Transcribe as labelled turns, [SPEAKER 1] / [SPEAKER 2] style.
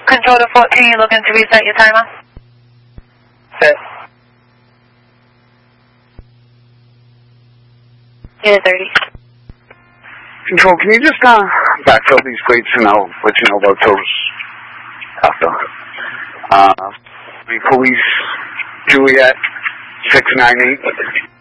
[SPEAKER 1] Control to 14, you looking to reset your timer?
[SPEAKER 2] Set.
[SPEAKER 1] Unit 30.
[SPEAKER 3] Control, can you just backfill these plates and I'll let you know about those after. Police, Juliet, 698.